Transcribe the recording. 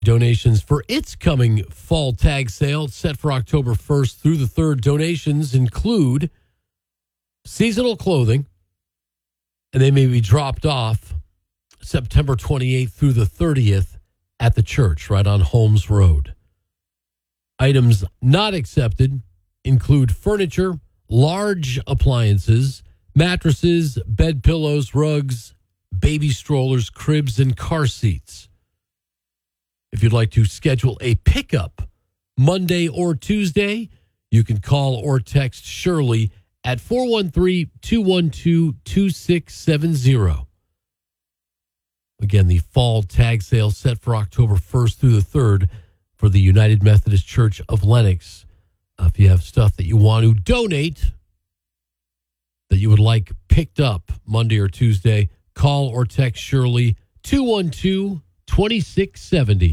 Donations for its coming fall tag sale set for October 1st through the 3rd. Donations include seasonal clothing, and they may be dropped off September 28th through the 30th at the church right on Holmes Road. Items not accepted include furniture, large appliances, mattresses, bed pillows, rugs, baby strollers, cribs, and car seats. If you'd like to schedule a pickup Monday or Tuesday, you can call or text Shirley at 413-212-2670. Again, the fall tag sale set for October 1st through the 3rd for the United Methodist Church of Lenox. If you have stuff that you want to donate, that you would like picked up Monday or Tuesday, call or text Shirley 212-2670.